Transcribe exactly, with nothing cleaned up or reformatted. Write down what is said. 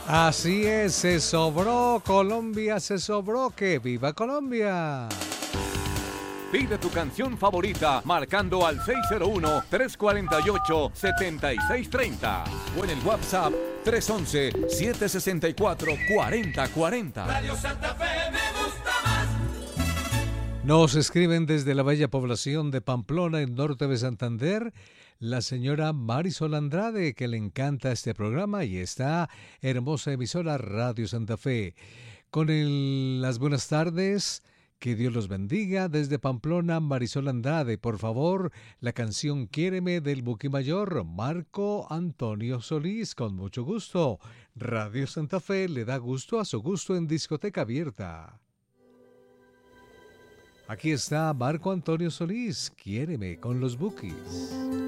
Así es, se sobró Colombia, se sobró, que viva Colombia. Pide tu canción favorita marcando al seis cero uno, tres cuatro ocho, siete seis tres cero o en el WhatsApp tres uno uno, siete seis cuatro, cuatro cero cuatro cero. Radio Santa Fe me gusta más. Nos escriben desde la bella población de Pamplona, en norte de Santander, la señora Marisol Andrade, que le encanta este programa y esta hermosa emisora Radio Santa Fe. Con el, las buenas tardes, que Dios los bendiga. Desde Pamplona, Marisol Andrade, por favor, la canción Quiéreme del Buki Mayor, Marco Antonio Solís, con mucho gusto. Radio Santa Fe le da gusto a su gusto en discoteca abierta. Aquí está Marco Antonio Solís, Quiéreme con los Bukis.